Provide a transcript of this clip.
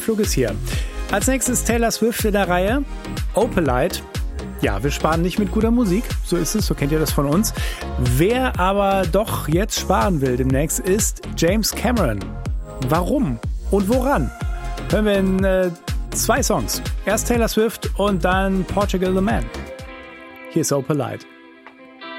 Flug ist hier. Als nächstes Taylor Swift in der Reihe. Opalite. Ja, wir sparen nicht mit guter Musik. So ist es, so kennt ihr das von uns. Wer aber doch jetzt sparen will demnächst, ist James Cameron. Warum und woran? Hören wir in 2 Songs. Erst Taylor Swift und dann Portugal the Man. Hier ist Opalite.